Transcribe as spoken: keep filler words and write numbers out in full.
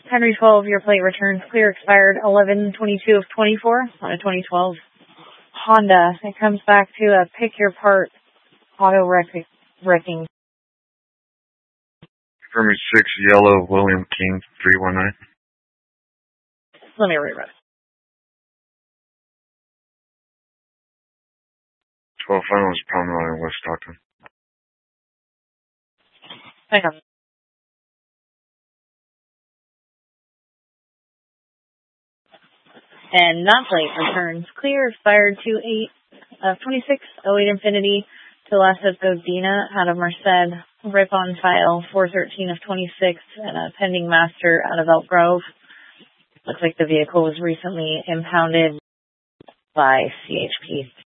Henry twelve, your plate returns clear, expired eleven twenty-two of twenty-four on a twenty twelve Honda. It comes back to a pick your part auto wreck- wrecking. Confirming six, yellow, William King, three one nine. Let me read it. twelve final is Promenade in West Stockton. Hang on. And that plate returns clear, expired two eight of twenty-six, oh eight Infinity, to last up goes Dina out of Merced, rip on file four thirteen of twenty-six, and a pending master out of Elk Grove. Looks like the vehicle was recently impounded by C H P.